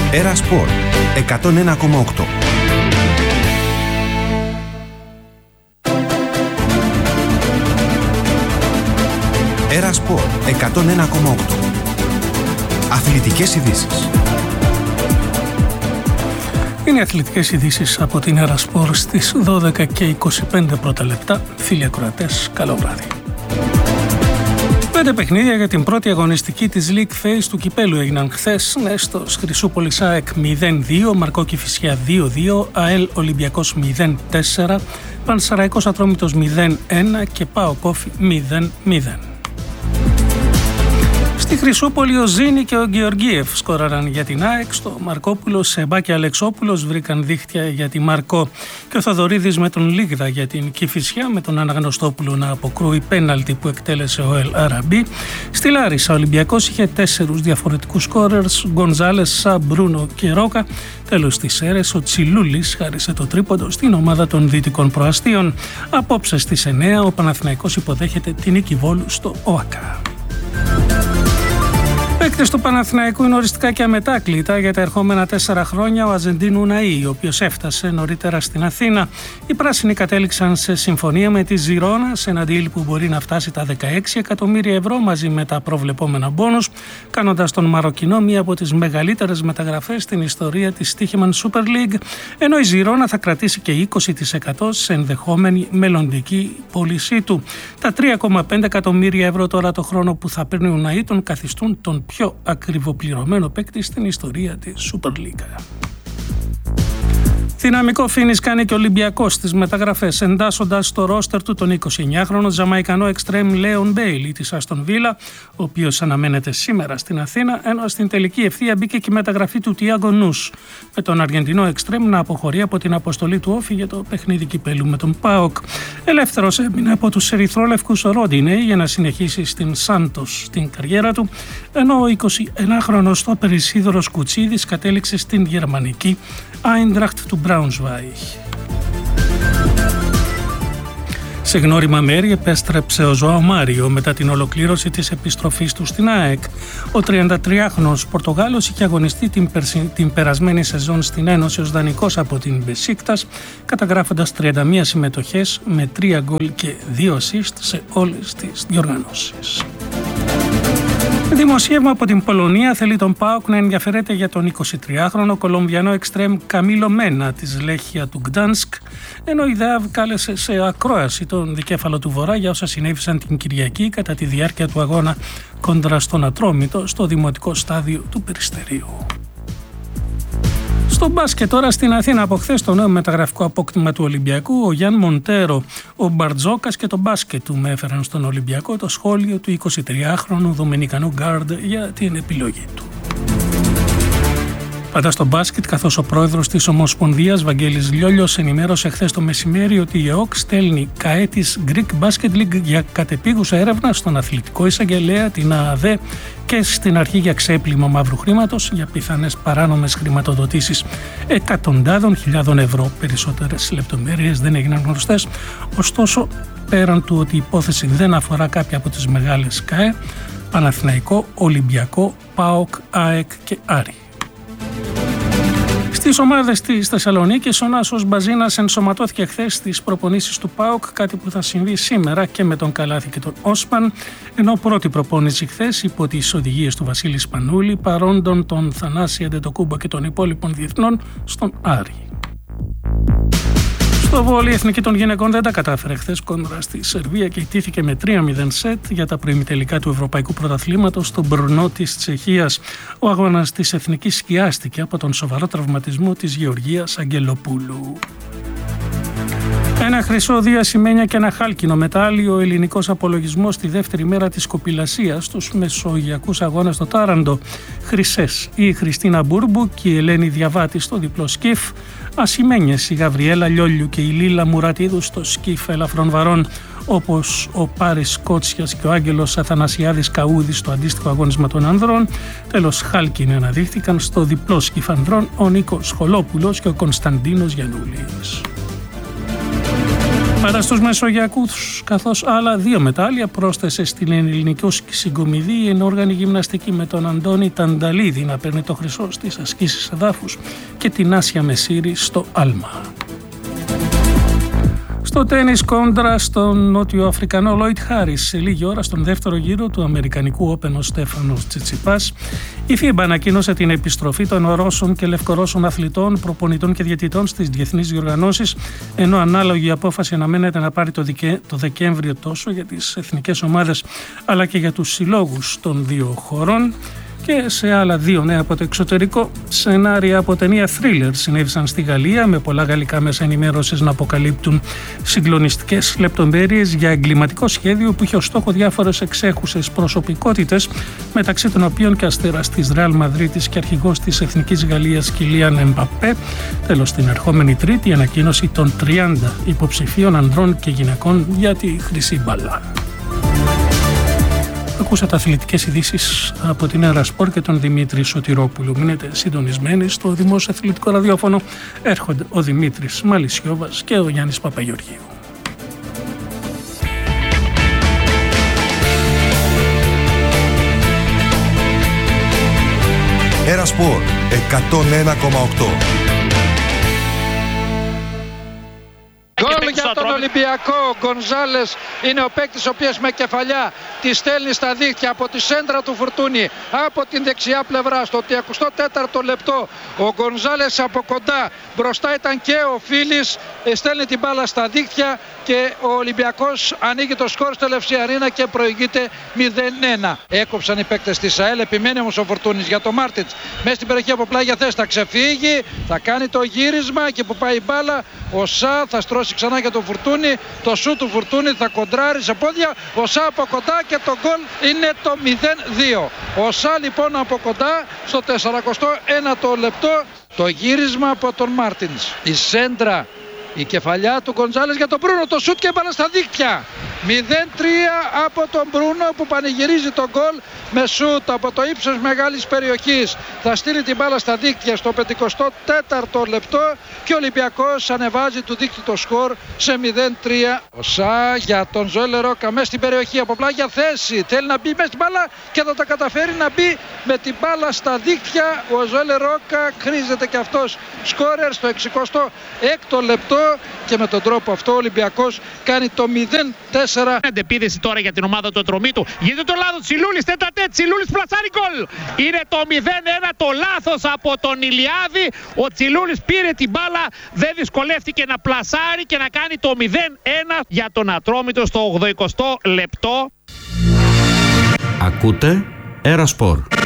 Era Sport 101,8. Era Sport 101,8. Αθλητικές ειδήσεις. Είναι οι αθλητικές ειδήσεις από την Era Sport στις 12 και 25 πρώτα λεπτά. Φίλοι ακροατές, καλό βράδυ. 5 παιχνίδια για την πρώτη αγωνιστική της League Phase του Κυπέλου έγιναν χθες. Νέστος Χρυσούπολης ΑΕΚ 0-2, Μαρκό Κηφισιά 2-2, ΑΕΛ Ολυμπιακός 0-4, Πανσεραϊκός Ατρόμητος 0-1 και ΠΑΟΚ Όφη 0-0. Στη Χρυσούπολη ο Ζήνη και ο Γεωργίεφ σκόραραν για την ΑΕΚ. Στο Μαρκόπουλο, Σεμπά και Αλεξόπουλος βρήκαν δίχτυα για τη Μαρκό και ο Θοδωρίδης με τον Λίγδα για την Κηφισιά, με τον Αναγνωστόπουλο να αποκρούει πέναλτι που εκτέλεσε ο Ελ Αραμπί. Στη Λάρισα ο Ολυμπιακός είχε 4 διαφορετικούς σκόρερς, Γκονζάλες, Σα, Μπρούνο και Ρόκα. Τέλος στις Σέρες ο Τσιλούλης χάρισε το τρίποντο στην ομάδα των Δυτικών Προαστίων. Απόψε στις 9 ο Παναθηναϊκός υποδέχεται την Νίκη Βόλου στο ΟΑΚΑ. Παίκτες του Παναθηναϊκού είναι οριστικά και αμετάκλητα για τα ερχόμενα 4 χρόνια ο Αζεντίνου Ναΐ, ο οποίος έφτασε νωρίτερα στην Αθήνα. Οι πράσινοι κατέληξαν σε συμφωνία με τη Ζιρόνα σε ένα deal που μπορεί να φτάσει τα 16 εκατομμύρια ευρώ μαζί με τα προβλεπόμενα μπόνους, κάνοντας τον Μαροκινό μία από τις μεγαλύτερες μεταγραφές στην ιστορία της Στίχημαν Super League, ενώ η Ζιρόνα θα κρατήσει και 20% σε ενδεχόμενη μελλοντική πώλησή του. Τα 3,5 εκατομμύρια ευρώ τώρα το χρόνο που θα παίρνει ο Ναΐ τον καθιστούν τον πιο ακριβοπληρωμένο παίκτη στην ιστορία της Super League. Δυναμικό φίνις κάνει και ο Ολυμπιακός στις μεταγραφές, εντάσσοντας στο ρόστερ του τον 29χρονο Ζαμαϊκανό εξτρέμ Λέον Μπέιλι της Άστον Βίλα, ο οποίος αναμένεται σήμερα στην Αθήνα, ενώ στην τελική ευθεία μπήκε και η μεταγραφή του Τιάγκο Νους, με τον Αργεντινό εξτρέμ να αποχωρεί από την αποστολή του Όφη για το παιχνίδι κυπέλου με τον ΠΑΟΚ. Ελεύθερος έμεινε από τους ερυθρόλευκους ο Ρόντινε για να συνεχίσει στην Σάντος την καριέρα του, ενώ ο 21χρονος στόπερ Ισίδωρος Κουτσίδης κατέληξε στην γερμανική Άιντραχτ του Braunschweig. Σε γνώριμα μέρη επέστρεψε ο Ζωάο Μάριο μετά την ολοκλήρωση της επιστροφής του στην ΑΕΚ. Ο 33χρονος Πορτογάλος είχε αγωνιστεί την περασμένη σεζόν στην Ένωση ως δανεικός από την Μπεσίκτας, καταγράφοντας 31 συμμετοχές με 3 γκολ και 2 assist σε όλες τις διοργανώσεις. Δημοσίευμα από την Πολωνία θέλει τον ΠΑΟΚ να ενδιαφερέται για τον 23χρονο Κολομβιανό εξτρέμ Καμίλο Μένα της Λέχια του Γκτάνσκ, ενώ η ΔΑΒ κάλεσε σε ακρόαση τον δικέφαλο του Βορρά για όσα συνέβησαν την Κυριακή κατά τη διάρκεια του αγώνα κόντρα στον Ατρόμητο στο δημοτικό στάδιο του Περιστερίου. Στο μπάσκετ τώρα στην Αθήνα από χθες το νέο μεταγραφικό απόκτημα του Ολυμπιακού, ο Γιάν Μοντέρο, ο Μπαρτζόκας και το μπάσκετ του με έφεραν στον Ολυμπιακό το σχόλιο του 23χρονου Δομινικανού γκάρντ για την επιλογή του. Πάντα στο μπάσκετ, καθώς ο πρόεδρος της Ομοσπονδίας Βαγγέλης Λιόλιος ενημέρωσε χθες το μεσημέρι ότι η ΕΟΚ στέλνει ΚΑΕ της Greek Basket League για κατεπίγουσα έρευνα στον αθλητικό εισαγγελέα, την ΑΑΔ και στην αρχή για ξέπλυμα μαύρου χρήματος για πιθανές παράνομες χρηματοδοτήσεις εκατοντάδων χιλιάδων ευρώ. Περισσότερες λεπτομέρειες δεν έγιναν γνωστές, ωστόσο πέραν του ότι η υπόθεση δεν αφορά κάποια από τις μεγάλες ΚΑΕ, Παναθηναϊκό, Ολυμπιακό, ΠΑΟΚ, ΑΕΚ και Άρη. Στις ομάδες της Θεσσαλονίκης, ο Νάσος Μπαζίνας ενσωματώθηκε χθες στις προπονήσεις του ΠΑΟΚ, κάτι που θα συμβεί σήμερα και με τον Καλάθι και τον Όσπαν, ενώ πρώτη προπόνηση χθες υπό τις οδηγίες του Βασίλη Σπανούλη, παρόντων τον Θανάση Αντετοκούμπο και των υπόλοιπων διεθνών στον Άρη. Στο βόλεϊ η εθνική των γυναικών δεν τα κατάφερε χθες κόντρα στη Σερβία και ιτήθηκε με 3-0 σετ για τα προημιτελικά του Ευρωπαϊκού Πρωταθλήματος στον Μπρνό της Τσεχίας. Ο αγώνας της εθνικής σκιάστηκε από τον σοβαρό τραυματισμό της Γεωργίας Αγγελοπούλου. Ένα χρυσό, 2 ασημένια και ένα χάλκινο μετάλλιο, ο ελληνικός απολογισμός στη δεύτερη μέρα της κοπηλασίας στους μεσογειακούς αγώνες στο Τάραντο. Χρυσές η Χριστίνα Μπούρμπου και η Ελένη Διαβάτη στο διπλό σκιφ. Ασημένιες η Γαβριέλα Λιόλιου και η Λίλα Μουρατίδου στο σκιφ ελαφρών βαρών, όπως ο Πάρης Κότσιας και ο Άγγελος Αθανασιάδης Καούδης στο αντίστοιχο αγώνισμα των ανδρών. Τέλος, χάλκινοι αναδείχθηκαν στο διπλό σκιφ ανδρών ο Νίκος Σχολόπουλος και ο Κωνσταντίνος Γιαννούλης. Παρά στους Μεσογειακούς, καθώς άλλα 2 μετάλλια πρόσθεσε στην ελληνική συγκομιδή η ενόργανη γυμναστική με τον Αντώνη Τανταλίδη να παίρνει το χρυσό στις ασκήσεις εδάφους και την Άσια Μεσίρη στο άλμα. Στο τένις κόντρα στον Νότιο Αφρικανό Λόιτ Χάρις σε λίγη ώρα στον δεύτερο γύρο του Αμερικανικού Open ο Στέφανος Τσιτσιπάς, η FIBA ανακοίνωσε την επιστροφή των Ρώσων και Λευκορώσων αθλητών, προπονητών και διαιτητών στις διεθνείς διοργανώσεις, ενώ ανάλογη απόφαση αναμένεται να πάρει το Δεκέμβριο τόσο για τις εθνικές ομάδες αλλά και για τους συλλόγους των 2 χωρών. Και σε άλλα 2 νέα από το εξωτερικό, σενάρια από ταινία thriller συνέβησαν στη Γαλλία, με πολλά γαλλικά μέσα ενημέρωσης να αποκαλύπτουν συγκλονιστικές λεπτομέρειες για εγκληματικό σχέδιο που είχε ως στόχο διάφορες εξέχουσες προσωπικότητες, μεταξύ των οποίων και αστέρας της Ρεάλ Μαδρίτης και αρχηγός της Εθνικής Γαλλίας Κιλίαν Εμπαπέ. Τέλος, την ερχόμενη Τρίτη η ανακοίνωση των 30 υποψηφίων ανδρών και γυναικών για τη χρυσή μπάλα. Ακούσατε αθλητικές ειδήσεις από την Έρα Σπορ και τον Δημήτρη Σωτηρόπουλο. Μείνετε συντονισμένοι στο Δημόσιο Αθλητικό Ραδιόφωνο. Έρχονται ο Δημήτρης Μαλισιώβας και ο Γιάννης Παπαγεωργίου. Έρα Σπορ 101,8. Γκολ για τον Ολυμπιακό. Ο Γκονζάλες είναι ο παίκτης ο οποίος με κεφαλιά τη στέλνει στα δίχτυα από τη σέντρα του Φουρτούνη από την δεξιά πλευρά. Στο 34ο λεπτό ο Γκονζάλες από κοντά, μπροστά ήταν και ο Φίλης, στέλνει την μπάλα στα δίχτυα και ο Ολυμπιακός ανοίγει το σκορ στο Λευσιαρίνα και προηγείται 0-1. Έκοψαν οι παίκτες της ΑΕΛ, επιμένει όμως ο Φουρτούνης για το Μάρτιτς. Μέσα στην περιοχή από πλάγια θέση θα ξεφύγει, θα κάνει το γύρισμα και που πάει η μπάλα ο Σα θα στρώσει ξανά για τον Φουρτούνη. Το σου του Φουρτούνη θα κοντράρει σε πόδια. Ο Σα από κοντά και το γκολ είναι το 0-2. Ο Σα λοιπόν από κοντά στο 41ο λεπτό. Το γύρισμα από τον Μάρτινς. Η σέντρα, η κεφαλιά του Γκοντζάλες για τον Μπρούνο. Το σούτ και μπάλα στα δίκτυα. 0-3 από τον Μπρούνο που πανηγυρίζει τον γκολ με σούτ από το ύψος μεγάλης περιοχής. Θα στείλει την μπάλα στα δίκτυα στο 54ο λεπτό και ο Ολυμπιακός ανεβάζει του δίκτυου το σκορ σε 0-3. Ο Σα για τον Ζωέλ Ρόκα μέσα στην περιοχή από πλάγια θέση. Θέλει να μπει μέσα στην μπάλα και θα τα καταφέρει να μπει με την μπάλα στα δίκτυα. Ο Ζωέλ Ρόκα χρήζεται και αυτός σκόρερ στο 66ο λεπτό και με τον τρόπο αυτό ο Ολυμπιακός κάνει το 0-4. Αντεπίδεση τώρα για την ομάδα του Ατρωμίτου. Γίνεται το λάθος. Τσιλούλης, Τσιλούλης πλασάρει γκολ. Είναι το 0-1 το λάθος από τον Ηλιάδη. Ο Τσιλούλης πήρε την μπάλα, δεν δυσκολεύτηκε να πλασάρει και να κάνει το 0-1 για τον Ατρώμητο στο 80ο λεπτό. Ακούτε Έρα Σπορ.